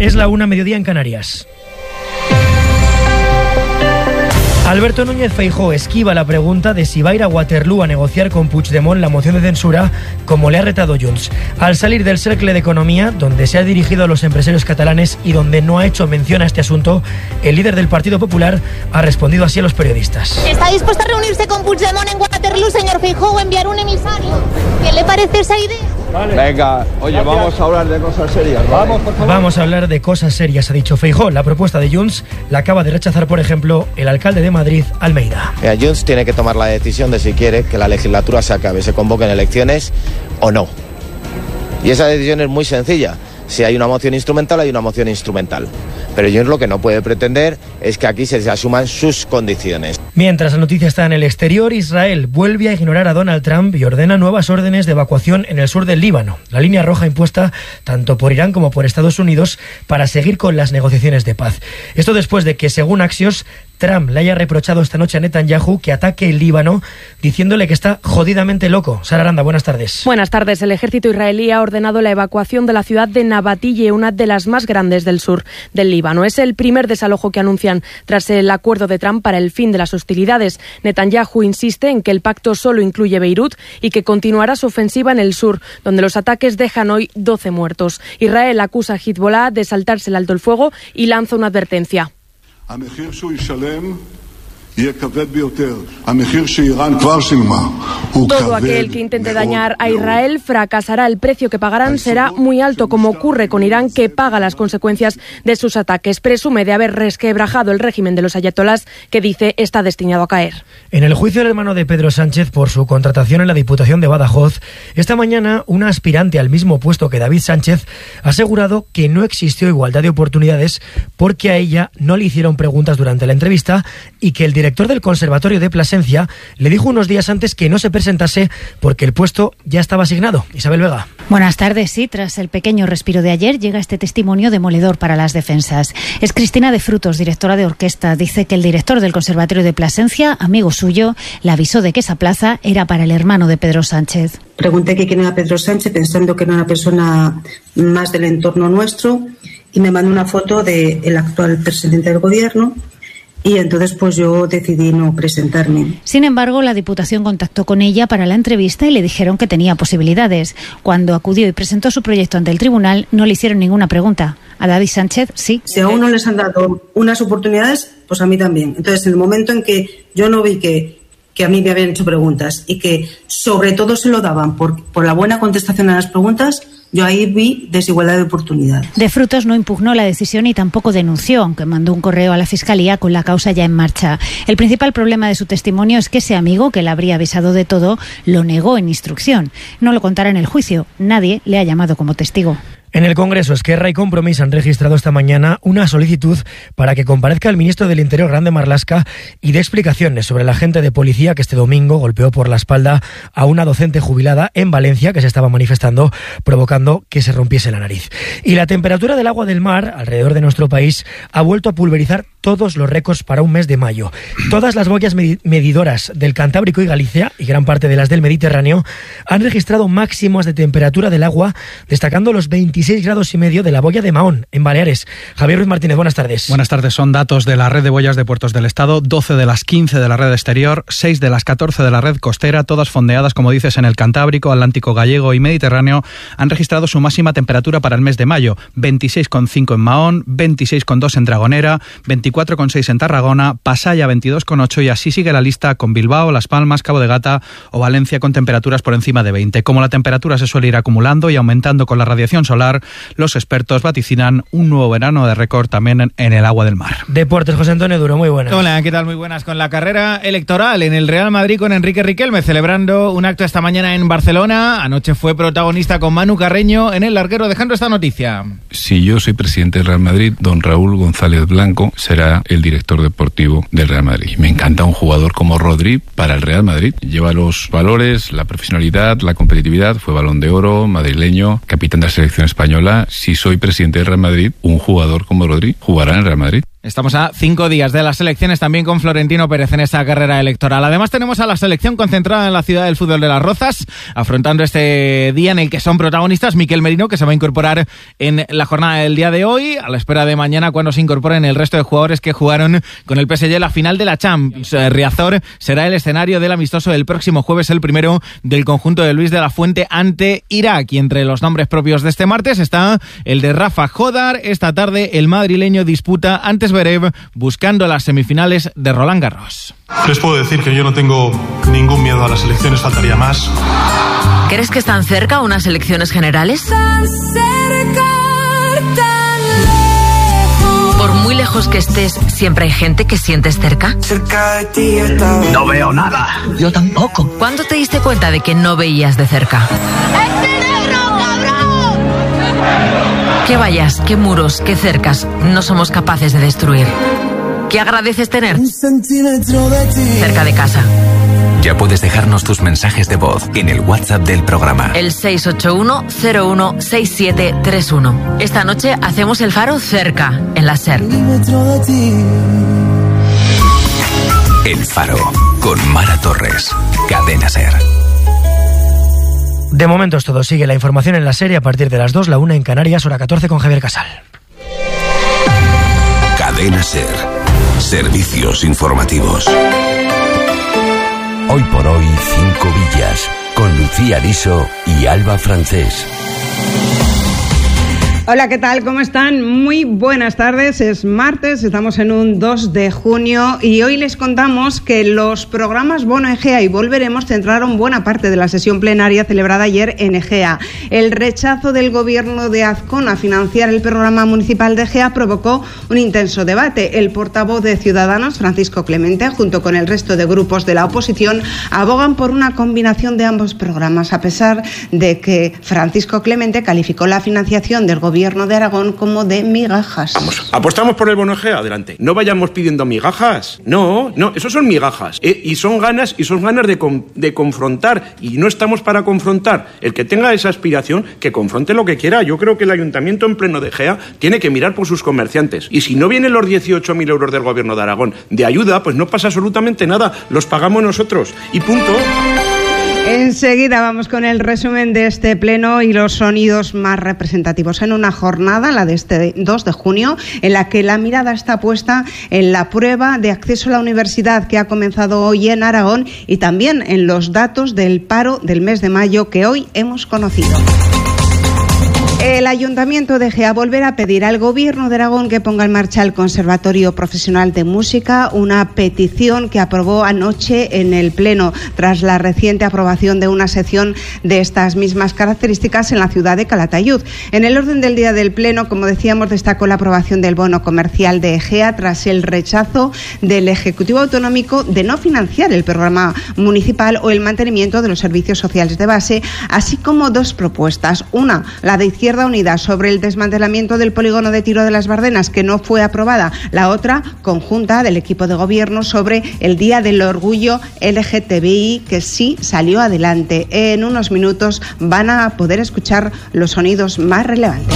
Es la 1:00, mediodía en Canarias. Alberto Núñez Feijóo esquiva la pregunta de si va a ir a Waterloo a negociar con Puigdemont la moción de censura, como le ha retado Junts. Al salir del Cercle de Economía, donde se ha dirigido a los empresarios catalanes y donde no ha hecho mención a este asunto, el líder del Partido Popular ha respondido así a los periodistas. ¿Está dispuesto a reunirse con Puigdemont en Waterloo, señor Feijóo, o enviar un emisario? ¿Qué le parece esa idea? Vale. Venga, oye, gracias. Vamos a hablar de cosas serias, ¿vale? Vamos, por favor. Vamos a hablar de cosas serias, ha dicho Feijóo. La propuesta de Junts la acaba de rechazar, por ejemplo, el alcalde de Madrid, Almeida. Mira, Junts tiene que tomar la decisión de si quiere que la legislatura se acabe, se convoquen elecciones o no. Y esa decisión es muy sencilla. Si hay una moción instrumental, hay una moción instrumental. Pero Junts lo que no puede pretender es que aquí se asuman sus condiciones. Mientras la noticia está en el exterior, Israel vuelve a ignorar a Donald Trump y ordena nuevas órdenes de evacuación en el sur del Líbano, la línea roja impuesta tanto por Irán como por Estados Unidos para seguir con las negociaciones de paz. Esto después de que, según Axios, Trump le haya reprochado esta noche a Netanyahu que ataque el Líbano, diciéndole que está jodidamente loco. Sara Aranda, buenas tardes. Buenas tardes. El ejército israelí ha ordenado la evacuación de la ciudad de Nabatille, una de las más grandes del sur del Líbano. Es el primer desalojo que anuncian tras el acuerdo de Trump para el fin de las hostilidades. Netanyahu insiste en que el pacto solo incluye Beirut y que continuará su ofensiva en el sur, donde los ataques dejan hoy 12 muertos. Israel acusa a Hezbollah de saltarse el alto el fuego y lanza una advertencia. Todo aquel que intente dañar a Israel fracasará. El precio que pagarán será muy alto, como ocurre con Irán, que paga las consecuencias de sus ataques. Presume de haber resquebrajado el régimen de los ayatolás, que dice está destinado a caer. En el juicio del hermano de Pedro Sánchez por su contratación en la Diputación de Badajoz, esta mañana una aspirante al mismo puesto que David Sánchez ha asegurado que no existió igualdad de oportunidades porque a ella no le hicieron preguntas durante la entrevista y que el director del Conservatorio de Plasencia le dijo unos días antes que no se presentase porque el puesto ya estaba asignado. Isabel Vega. Buenas tardes. Sí, tras el pequeño respiro de ayer llega este testimonio demoledor para las defensas. Es Cristina de Frutos, directora de orquesta. Dice que el director del Conservatorio de Plasencia, amigo suyo, le avisó de que esa plaza era para el hermano de Pedro Sánchez. Pregunté que quién era Pedro Sánchez, pensando que era una persona más del entorno nuestro, y me mandó una foto del actual presidente del gobierno. Y entonces pues yo decidí no presentarme. Sin embargo, la Diputación contactó con ella para la entrevista y le dijeron que tenía posibilidades. Cuando acudió y presentó su proyecto ante el tribunal, no le hicieron ninguna pregunta. A David Sánchez, sí. Si a uno les han dado unas oportunidades, pues a mí también. Entonces, en el momento en que yo no vi que a mí me habían hecho preguntas y que sobre todo se lo daban por la buena contestación a las preguntas, yo ahí vi desigualdad de oportunidades. De Frutos no impugnó la decisión y tampoco denunció, aunque mandó un correo a la Fiscalía con la causa ya en marcha. El principal problema de su testimonio es que ese amigo, que le habría avisado de todo, lo negó en instrucción. No lo contará en el juicio. Nadie le ha llamado como testigo. En el Congreso, Esquerra y Compromís han registrado esta mañana una solicitud para que comparezca el ministro del Interior, Grande Marlaska, y dé explicaciones sobre el agente de policía que este domingo golpeó por la espalda a una docente jubilada en Valencia que se estaba manifestando, provocando que se rompiese la nariz. Y la temperatura del agua del mar alrededor de nuestro país ha vuelto a pulverizar todos los récords para un mes de mayo. Todas las boyas medidoras del Cantábrico y Galicia, y gran parte de las del Mediterráneo, han registrado máximos de temperatura del agua, destacando los 26,5 grados de la boya de Mahón, en Baleares. Javier Ruiz Martínez, buenas tardes. Buenas tardes. Son datos de la red de boyas de puertos del Estado, 12 de las 15 de la red exterior, 6 de las 14 de la red costera, todas fondeadas, como dices, en el Cantábrico, Atlántico Gallego y Mediterráneo, han registrado su máxima temperatura para el mes de mayo, 26,5 en Mahón, 26,2 en Dragonera, 24,6 en Tarragona, Pasaya 22,8 y así sigue la lista con Bilbao, Las Palmas, Cabo de Gata o Valencia con temperaturas por encima de 20. Como la temperatura se suele ir acumulando y aumentando con la radiación solar, los expertos vaticinan un nuevo verano de récord también en el agua del mar. Deportes, José Antonio Duro, muy buenas. Hola, ¿qué tal? Muy buenas. Con la carrera electoral en el Real Madrid con Enrique Riquelme celebrando un acto esta mañana en Barcelona. Anoche fue protagonista con Manu Carreño en el larguero, dejando esta noticia. Si yo soy presidente del Real Madrid, don Raúl González Blanco será el director deportivo del Real Madrid. Me encanta un jugador como Rodri para el Real Madrid. Lleva los valores, la profesionalidad, la competitividad, fue Balón de Oro, madrileño, capitán de la selección española. Si soy presidente del Real Madrid, un jugador como Rodri jugará en el Real Madrid. Estamos a 5 días de las elecciones, también con Florentino Pérez en esta carrera electoral. Además tenemos a la selección concentrada en la ciudad del fútbol de Las Rozas, afrontando este día en el que son protagonistas Miquel Merino, que se va a incorporar en la jornada del día de hoy, a la espera de mañana cuando se incorporen el resto de jugadores que jugaron con el PSG la final de la Champions. Riazor será el escenario del amistoso del próximo jueves, el primero del conjunto de Luis de la Fuente ante Irak. Y entre los nombres propios de este martes está el de Rafa Jodar. Esta tarde el madrileño disputa ante Zverev, buscando las semifinales de Roland Garros. Les puedo decir que yo no tengo ningún miedo a las elecciones, faltaría más. ¿Crees que están cerca unas elecciones generales? Tan cerca, tan lejos. Por muy lejos que estés, ¿siempre hay gente que sientes cerca? Cerca de ti está... No veo nada. Yo tampoco. ¿Cuándo te diste cuenta de que no veías de cerca? ¿Qué vallas, qué muros, qué cercas no somos capaces de destruir? ¿Qué agradeces tener? Cerca de casa. Ya puedes dejarnos tus mensajes de voz en el WhatsApp del programa. El 681-016731. Esta noche hacemos el faro cerca, en la SER. El Faro, con Mara Torres. Cadena SER. De momento es todo. Sigue la información en la serie a partir de las 2, la 1 en Canarias, hora 14 con Javier Casal. Cadena SER. Servicios informativos. Hoy por hoy, 5 villas, con Lucía Liso y Alba Francés. Hola, ¿qué tal? ¿Cómo están? Muy buenas tardes. Es martes, estamos en un 2 de junio y hoy les contamos que los programas Bono Egea y Volveremos centraron buena parte de la sesión plenaria celebrada ayer en Egea. El rechazo del gobierno de Azcón a financiar el programa municipal de Egea provocó un intenso debate. El portavoz de Ciudadanos, Francisco Clemente, junto con el resto de grupos de la oposición, abogan por una combinación de ambos programas, a pesar de que Francisco Clemente calificó la financiación del gobierno de Aragón como de migajas. Vamos, apostamos por el Bono Egea, adelante. No vayamos pidiendo migajas. No, eso son migajas. Y son ganas de confrontar. Y no estamos para confrontar. El que tenga esa aspiración, que confronte lo que quiera. Yo creo que el Ayuntamiento en pleno de Egea tiene que mirar por sus comerciantes. Y si no vienen los 18.000 euros del gobierno de Aragón de ayuda, pues no pasa absolutamente nada. Los pagamos nosotros. Y punto. Enseguida vamos con el resumen de este pleno y los sonidos más representativos en una jornada, la de este 2 de junio, en la que la mirada está puesta en la prueba de acceso a la universidad que ha comenzado hoy en Aragón y también en los datos del paro del mes de mayo que hoy hemos conocido. El Ayuntamiento de Egea volverá a pedir al Gobierno de Aragón que ponga en marcha el Conservatorio Profesional de Música, una petición que aprobó anoche en el Pleno tras la reciente aprobación de una sección de estas mismas características en la ciudad de Calatayud. En el orden del día del Pleno, como decíamos, destacó la aprobación del bono comercial de Egea tras el rechazo del Ejecutivo Autonómico de no financiar el programa municipal o el mantenimiento de los servicios sociales de base, así como dos propuestas. Una, la de Izquierda Unida, sobre el desmantelamiento del polígono de tiro de las Bardenas, que no fue aprobada. La otra, conjunta, del equipo de gobierno, sobre el Día del Orgullo LGTBI, que sí salió adelante. En unos minutos van a poder escuchar los sonidos más relevantes.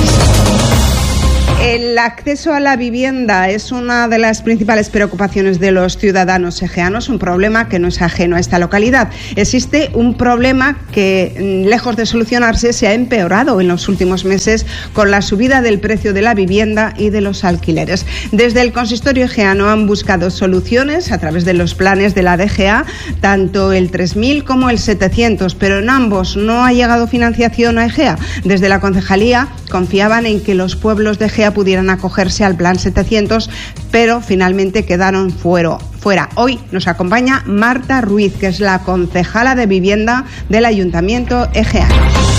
El acceso a la vivienda es una de las principales preocupaciones de los ciudadanos egeanos, un problema que no es ajeno a esta localidad. Existe un problema que, lejos de solucionarse, se ha empeorado en los últimos meses con la subida del precio de la vivienda y de los alquileres. Desde el consistorio egeano han buscado soluciones a través de los planes de la DGA, tanto el 3000 como el 700, pero en ambos no ha llegado financiación a Egea. Desde la concejalía confiaban en que los pueblos de Egea pudieran acogerse al plan 700, pero finalmente quedaron fuera. Hoy nos acompaña Marta Ruiz, que es la concejala de vivienda del Ayuntamiento egeano.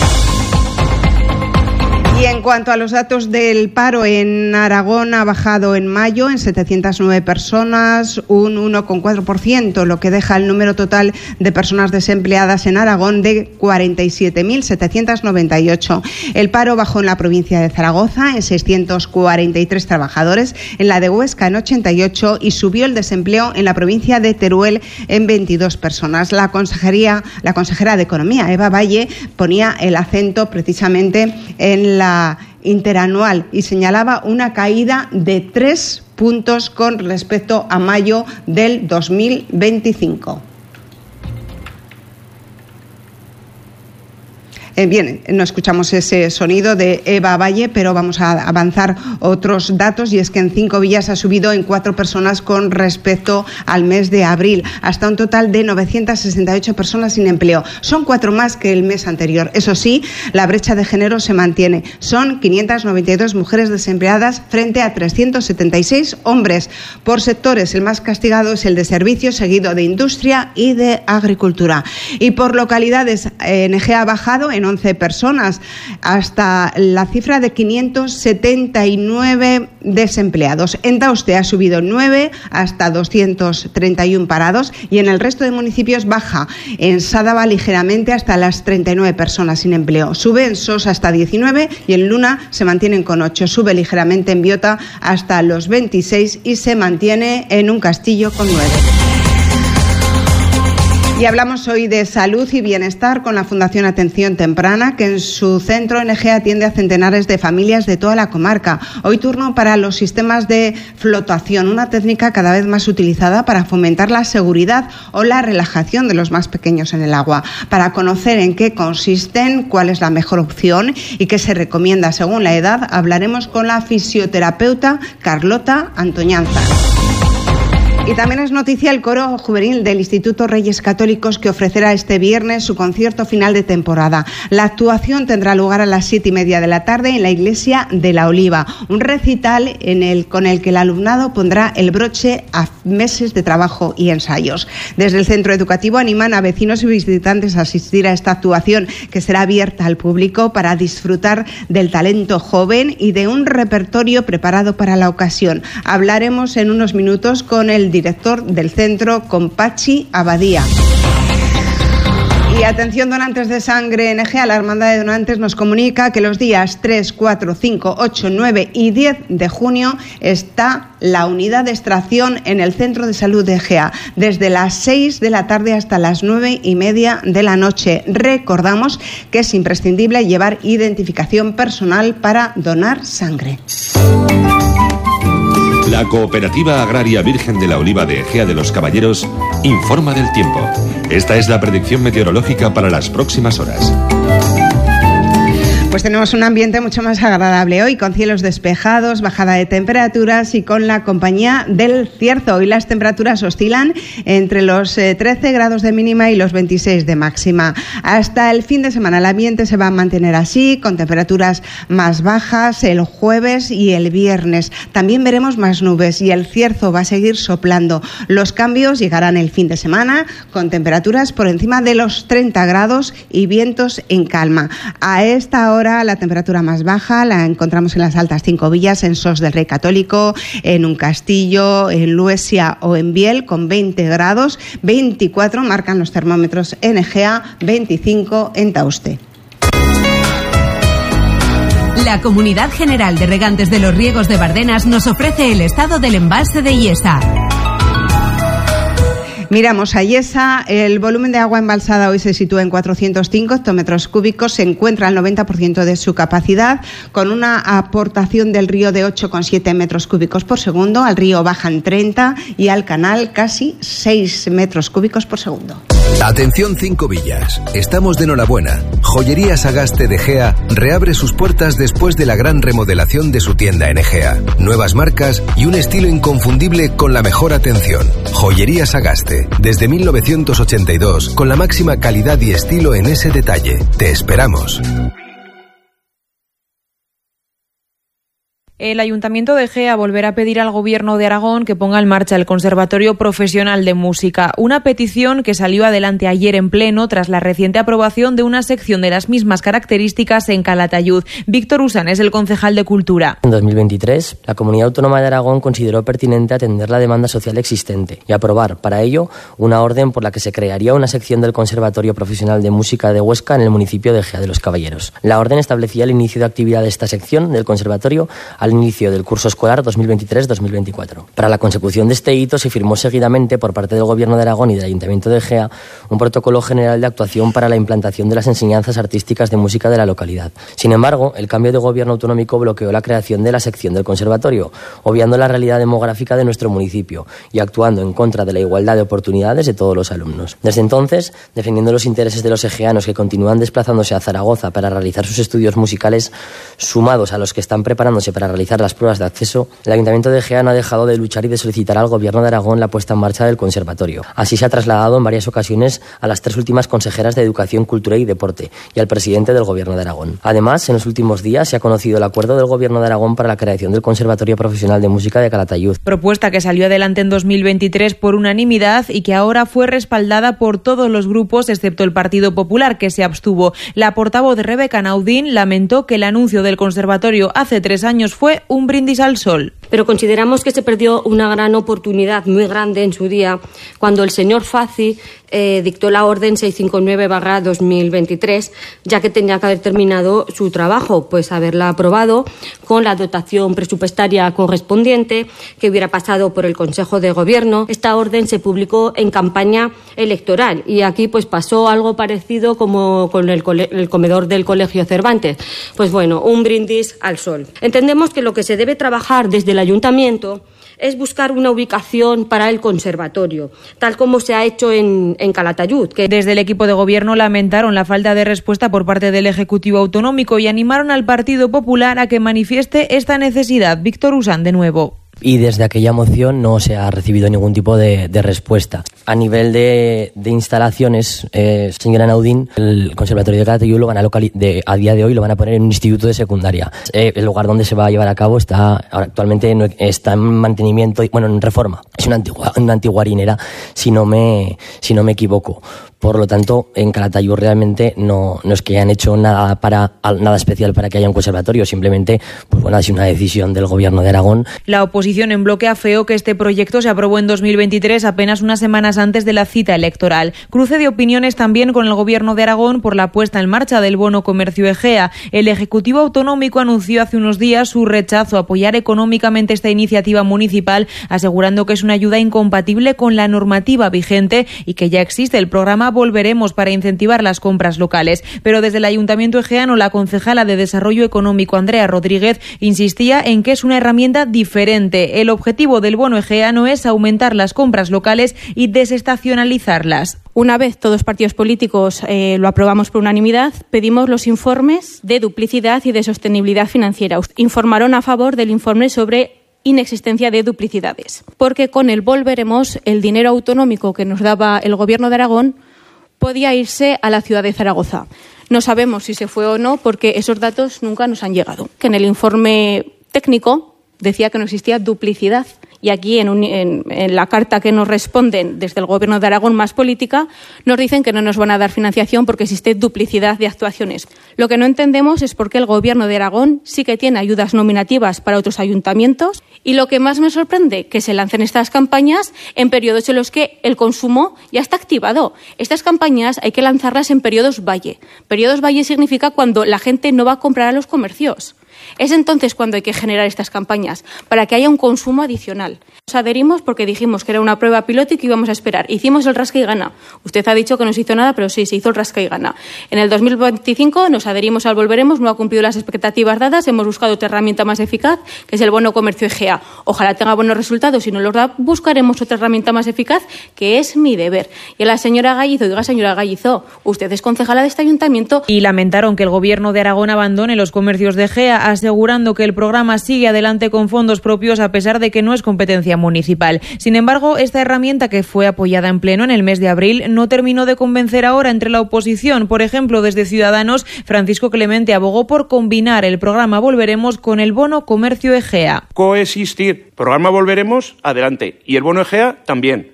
Y en cuanto a los datos del paro, en Aragón ha bajado en mayo en 709 personas, un 1,4%, lo que deja el número total de personas desempleadas en Aragón de 47.798. El paro bajó en la provincia de Zaragoza en 643 trabajadores, en la de Huesca en 88 y subió el desempleo en la provincia de Teruel en 22 personas. La consejera de Economía, Eva Valle, ponía el acento precisamente en la interanual y señalaba una caída de 3 puntos con respecto a mayo del 2025. Bien, no escuchamos ese sonido de Eva Valle, pero vamos a avanzar otros datos, y es que en 5 villas ha subido en 4 personas con respecto al mes de abril, hasta un total de 968 personas sin empleo. Son 4 más que el mes anterior. Eso sí, la brecha de género se mantiene. Son 592 mujeres desempleadas frente a 376 hombres. Por sectores, el más castigado es el de servicios, seguido de industria y de agricultura. Y por localidades, Egea ha bajado en 11 personas hasta la cifra de 579 desempleados. En Tauste ha subido 9 hasta 231 parados, y en el resto de municipios baja en Sádava ligeramente hasta las 39 personas sin empleo. Sube en Sos hasta 19 y en Luna se mantienen con 8. Sube ligeramente en Biota hasta los 26 y se mantiene en Un Castillo con 9. Y hablamos hoy de salud y bienestar con la Fundación Atención Temprana, que en su centro en Egea atiende a centenares de familias de toda la comarca. Hoy turno para los sistemas de flotación, una técnica cada vez más utilizada para fomentar la seguridad o la relajación de los más pequeños en el agua. Para conocer en qué consisten, cuál es la mejor opción y qué se recomienda según la edad, hablaremos con la fisioterapeuta Carlota Antoñanza. Y también es noticia el coro juvenil del Instituto Reyes Católicos, que ofrecerá este viernes su concierto final de temporada. La actuación tendrá lugar a las 7:30 de la tarde en la Iglesia de la Oliva, un recital con el que el alumnado pondrá el broche a meses de trabajo y ensayos. Desde el centro educativo animan a vecinos y visitantes a asistir a esta actuación, que será abierta al público para disfrutar del talento joven y de un repertorio preparado para la ocasión. Hablaremos en unos minutos con el director del centro, con Pachi Abadía. Y atención, donantes de sangre en Egea, la Hermandad de Donantes nos comunica que los días 3, 4, 5, 8, 9 y 10 de junio está la unidad de extracción en el Centro de Salud de Egea, desde las 6 de la tarde hasta las 9:30 de la noche. Recordamos que es imprescindible llevar identificación personal para donar sangre. La Cooperativa Agraria Virgen de la Oliva de Egea de los Caballeros informa del tiempo. Esta es la predicción meteorológica para las próximas horas. Pues tenemos un ambiente mucho más agradable hoy, con cielos despejados, bajada de temperaturas y con la compañía del cierzo. Hoy las temperaturas oscilan entre los 13 grados de mínima y los 26 de máxima. Hasta el fin de semana el ambiente se va a mantener así, con temperaturas más bajas el jueves y el viernes. También veremos más nubes y el cierzo va a seguir soplando. Los cambios llegarán el fin de semana, con temperaturas por encima de los 30 grados y vientos en calma. A esta hora la temperatura más baja la encontramos en las altas 5 villas, en Sos del Rey Católico, en Un Castillo, en Luesia o en Biel, con 20 grados, 24 marcan los termómetros en Egea, 25 en Tauste. La Comunidad General de Regantes de los Riegos de Bardenas nos ofrece el estado del embalse de Iesa. Miramos a Iesa, el volumen de agua embalsada hoy se sitúa en 405 hectómetros cúbicos, se encuentra al 90% de su capacidad, con una aportación del río de 8,7 metros cúbicos por segundo, al río bajan 30 y al canal casi 6 metros cúbicos por segundo. Atención 5 villas, estamos de enhorabuena. Joyería Sagaste de Egea reabre sus puertas después de la gran remodelación de su tienda en Egea. Nuevas marcas y un estilo inconfundible con la mejor atención. Joyería Sagaste, desde 1982, con la máxima calidad y estilo en ese detalle. Te esperamos. El Ayuntamiento de Egea volverá a pedir al Gobierno de Aragón que ponga en marcha el Conservatorio Profesional de Música, una petición que salió adelante ayer en pleno tras la reciente aprobación de una sección de las mismas características en Calatayud. Víctor Usán es el concejal de Cultura. En 2023, la Comunidad Autónoma de Aragón consideró pertinente atender la demanda social existente y aprobar, para ello, una orden por la que se crearía una sección del Conservatorio Profesional de Música de Huesca en el municipio de Egea de los Caballeros. La orden establecía el inicio de actividad de esta sección del conservatorio al inicio del curso escolar 2023-2024. Para la consecución de este hito se firmó seguidamente por parte del Gobierno de Aragón y del Ayuntamiento de Egea un protocolo general de actuación para la implantación de las enseñanzas artísticas de música de la localidad. Sin embargo, el cambio de gobierno autonómico bloqueó la creación de la sección del conservatorio, obviando la realidad demográfica de nuestro municipio y actuando en contra de la igualdad de oportunidades de todos los alumnos. Desde entonces, defendiendo los intereses de los egeanos que continúan desplazándose a Zaragoza para realizar sus estudios musicales, sumados a los que están preparándose para realizar las pruebas de acceso, el Ayuntamiento de Egea no ha dejado de luchar y de solicitar al Gobierno de Aragón la puesta en marcha del conservatorio. Así se ha trasladado en varias ocasiones a las 3 últimas consejeras de Educación, Cultura y Deporte y al presidente del Gobierno de Aragón. Además, en los últimos días se ha conocido el acuerdo del Gobierno de Aragón para la creación del Conservatorio Profesional de Música de Calatayud. Propuesta que salió adelante en 2023 por unanimidad y que ahora fue respaldada por todos los grupos excepto el Partido Popular, que se abstuvo. La portavoz Rebeca Naudín lamentó que el anuncio del conservatorio hace 3 años fue un brindis al sol. Pero consideramos que se perdió una gran oportunidad muy grande en su día cuando el señor Fazi dictó la orden 659/2023, ya que tenía que haber terminado su trabajo, pues haberla aprobado con la dotación presupuestaria correspondiente que hubiera pasado por el Consejo de Gobierno. Esta orden se publicó en campaña electoral y aquí pues pasó algo parecido como con el comedor del Colegio Cervantes. Pues bueno, un brindis al sol. Entendemos que lo que se debe trabajar desde el Ayuntamiento es buscar una ubicación para el conservatorio, tal como se ha hecho en Calatayud. Desde el equipo de gobierno lamentaron la falta de respuesta por parte del Ejecutivo Autonómico y animaron al Partido Popular a que manifieste esta necesidad. Víctor Usán, de nuevo. Y desde aquella moción no se ha recibido ningún tipo de respuesta. A nivel de instalaciones, señora Naudín, el Conservatorio de Calatayud lo van a día de hoy lo van a poner en un instituto de secundaria. El lugar donde se va a llevar a cabo actualmente está en mantenimiento, en reforma. Es una antigua harinera, si no me equivoco. Por lo tanto, en Calatayud realmente no es que hayan hecho nada especial para que haya un conservatorio, simplemente ha sido una decisión del Gobierno de Aragón. La oposición en bloque afeó que este proyecto se aprobó en 2023, apenas unas semanas antes de la cita electoral. Cruce de opiniones también con el Gobierno de Aragón por la puesta en marcha del bono comercio Egea. El Ejecutivo Autonómico anunció hace unos días su rechazo a apoyar económicamente esta iniciativa municipal, asegurando que es una ayuda incompatible con la normativa vigente y que ya existe el programa Volveremos para incentivar las compras locales. Pero desde el Ayuntamiento egeano, la concejala de Desarrollo Económico, Andrea Rodríguez, insistía en que es una herramienta diferente. El objetivo del bono egeano es aumentar las compras locales y desestacionalizarlas. Una vez todos los partidos políticos lo aprobamos por unanimidad, pedimos los informes de duplicidad y de sostenibilidad financiera. Informaron a favor del informe sobre inexistencia de duplicidades, porque con el Volveremos, el dinero autonómico que nos daba el Gobierno de Aragón podía irse a la ciudad de Zaragoza. No sabemos si se fue o no, porque esos datos nunca nos han llegado. Que en el informe técnico decía que no existía duplicidad. Y aquí en la carta que nos responden desde el Gobierno de Aragón más política, nos dicen que no nos van a dar financiación porque existe duplicidad de actuaciones. Lo que no entendemos es por qué el Gobierno de Aragón sí que tiene ayudas nominativas para otros ayuntamientos, y lo que más me sorprende, que se lancen estas campañas en periodos en los que el consumo ya está activado. Estas campañas hay que lanzarlas en periodos valle. Periodos valle significa cuando la gente no va a comprar a los comercios. Es entonces cuando hay que generar estas campañas, para que haya un consumo adicional. Nos adherimos porque dijimos que era una prueba piloto y que íbamos a esperar. Hicimos el rasca y gana. Usted ha dicho que no se hizo nada, pero sí, se hizo el rasca y gana. En el 2025 nos adherimos al Volveremos, no ha cumplido las expectativas dadas, hemos buscado otra herramienta más eficaz, que es el bono comercio Egea. Ojalá tenga buenos resultados, si no los da, buscaremos otra herramienta más eficaz, que es mi deber. Y a la señora Gallizo, diga señora Gallizo, usted es concejala de este ayuntamiento. Y lamentaron que el Gobierno de Aragón abandone los comercios de Egea, asegurando que el programa sigue adelante con fondos propios a pesar de que no es competencia municipal. Sin embargo, esta herramienta, que fue apoyada en pleno en el mes de abril, no terminó de convencer ahora entre la oposición. Por ejemplo, desde Ciudadanos, Francisco Clemente abogó por combinar el programa Volveremos con el bono comercio Egea. Coexistir. Programa Volveremos, adelante. Y el bono Egea, también.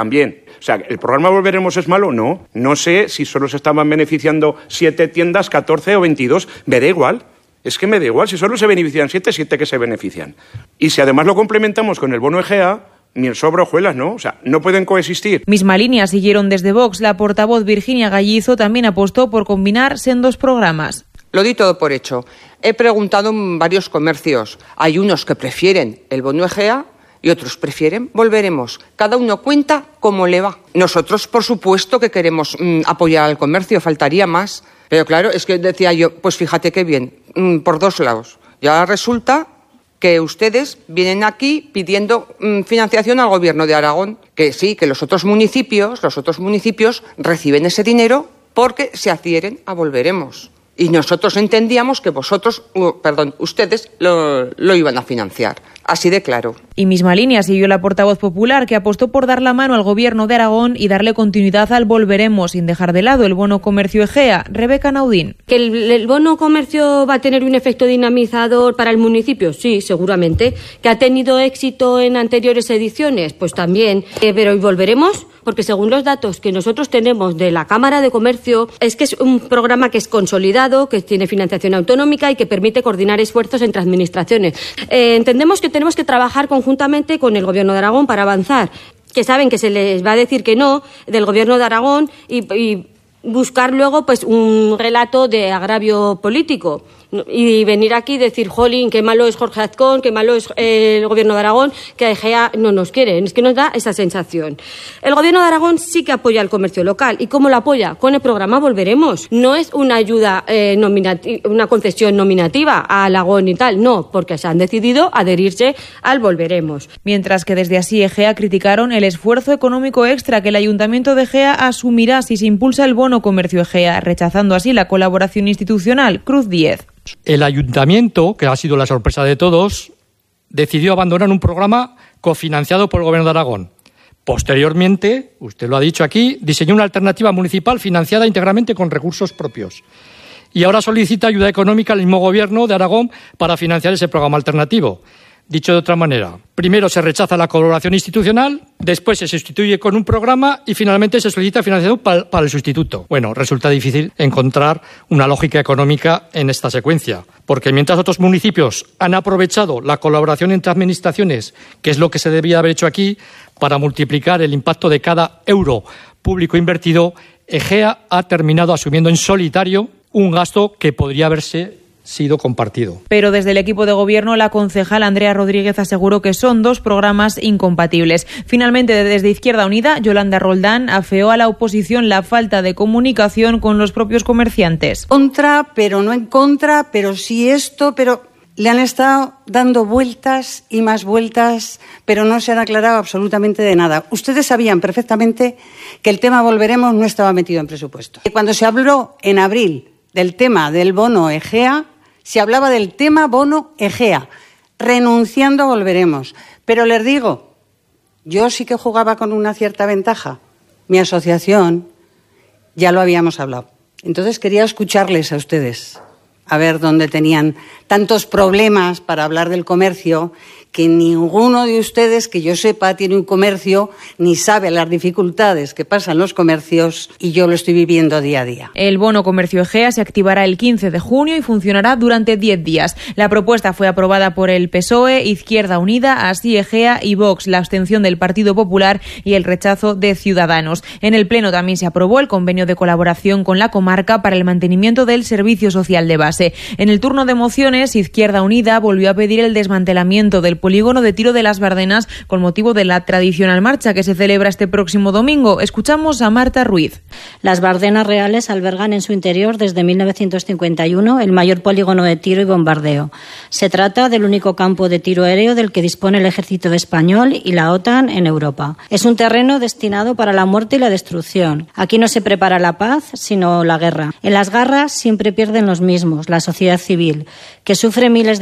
O sea, ¿el programa Volveremos es malo? No. No sé si solo se estaban beneficiando 7 tiendas, 14 o 22. Me da igual. Es que me da igual, si solo se benefician 7 que se benefician. Y si además lo complementamos con el bono Egea, ni el sobra hojuelas, ¿no? O sea, no pueden coexistir. Misma línea siguieron desde Vox. La portavoz Virginia Gallizo también apostó por combinar sendos programas. Lo di todo por hecho. He preguntado en varios comercios. Hay unos que prefieren el bono Egea y otros prefieren Volveremos. Cada uno cuenta cómo le va. Nosotros, por supuesto, que queremos apoyar al comercio, faltaría más. Pero claro, es que decía yo, pues fíjate qué bien, por dos lados. Ya resulta que ustedes vienen aquí pidiendo financiación al Gobierno de Aragón, que sí, que los otros municipios reciben ese dinero porque se adhieren a Volveremos. Y nosotros entendíamos que ustedes lo iban a financiar. Así de claro. Y misma línea siguió la portavoz popular, que apostó por dar la mano al Gobierno de Aragón y darle continuidad al Volveremos, sin dejar de lado el bono comercio Egea. Rebeca Naudín. ¿Que el bono comercio va a tener un efecto dinamizador para el municipio? Sí, seguramente. ¿Que ha tenido éxito en anteriores ediciones? Pues también. Pero ¿y Volveremos? Porque según los datos que nosotros tenemos de la Cámara de Comercio, es que es un programa que es consolidado, que tiene financiación autonómica y que permite coordinar esfuerzos entre administraciones. Entendemos que tenemos que trabajar conjuntamente con el Gobierno de Aragón para avanzar, que saben que se les va a decir que no del Gobierno de Aragón y buscar luego pues un relato de agravio político y venir aquí y decir, jolín, qué malo es Jorge Azcón, qué malo es el Gobierno de Aragón, que a Egea no nos quieren. Es que nos da esa sensación. El Gobierno de Aragón sí que apoya el comercio local. ¿Y cómo lo apoya? Con el programa Volveremos. No es una ayuda una concesión nominativa a Aragón y tal, no, porque se han decidido adherirse al Volveremos. Mientras que desde Así Egea criticaron el esfuerzo económico extra que el Ayuntamiento de Egea asumirá si se impulsa el bono comercio Egea, rechazando así la colaboración institucional. Cruz 10. El ayuntamiento, que ha sido la sorpresa de todos, decidió abandonar un programa cofinanciado por el Gobierno de Aragón. Posteriormente, usted lo ha dicho aquí, diseñó una alternativa municipal financiada íntegramente con recursos propios. Y ahora solicita ayuda económica al mismo Gobierno de Aragón para financiar ese programa alternativo. Dicho de otra manera, primero se rechaza la colaboración institucional, después se sustituye con un programa y finalmente se solicita financiación para el sustituto. Bueno, resulta difícil encontrar una lógica económica en esta secuencia, porque mientras otros municipios han aprovechado la colaboración entre administraciones, que es lo que se debía haber hecho aquí, para multiplicar el impacto de cada euro público invertido, Egea ha terminado asumiendo en solitario un gasto que podría haberse sido compartido. Pero desde el equipo de gobierno, la concejal Andrea Rodríguez aseguró que son dos programas incompatibles. Finalmente, desde Izquierda Unida, Yolanda Roldán afeó a la oposición la falta de comunicación con los propios comerciantes. Contra, pero no en contra, pero sí esto, pero le han estado dando vueltas y más vueltas, pero no se han aclarado absolutamente de nada. Ustedes sabían perfectamente que el tema Volveremos no estaba metido en presupuesto. Cuando se habló en abril del tema del bono Egea, se hablaba del tema bono Egea, renunciando a Volveremos. Pero les digo, yo sí que jugaba con una cierta ventaja. Mi asociación, ya lo habíamos hablado. Entonces quería escucharles a ustedes, a ver dónde tenían tantos problemas para hablar del comercio, que ninguno de ustedes, que yo sepa, tiene un comercio ni sabe las dificultades que pasan los comercios, y yo lo estoy viviendo día a día. El bono comercio Egea se activará el 15 de junio y funcionará durante 10 días. La propuesta fue aprobada por el PSOE, Izquierda Unida, Así Egea y Vox, la abstención del Partido Popular y el rechazo de Ciudadanos. En el Pleno también se aprobó el convenio de colaboración con la comarca para el mantenimiento del servicio social de base. En el turno de mociones, Izquierda Unida volvió a pedir el desmantelamiento del polígono de tiro de Las Bardenas con motivo de la tradicional marcha que se celebra este próximo domingo. Escuchamos a Marta Ruiz. Las Bardenas Reales albergan en su interior desde 1951 el mayor polígono de tiro y bombardeo. Se trata del único campo de tiro aéreo del que dispone el Ejército Español y la OTAN en Europa. Es un terreno destinado para la muerte y la destrucción. Aquí no se prepara la paz, sino la guerra. En las guerras siempre pierden los mismos, la sociedad civil, que sufre miles de